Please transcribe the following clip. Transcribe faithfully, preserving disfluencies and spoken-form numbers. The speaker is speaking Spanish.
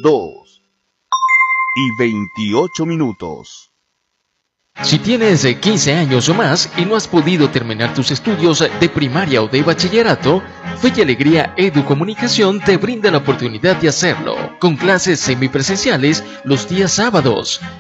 dos y veintiocho minutos. Si tienes quince años o más y no has podido terminar tus estudios de primaria o de bachillerato, Fe y Alegría Educomunicación te brinda la oportunidad de hacerlo, con clases semipresenciales los días sábados.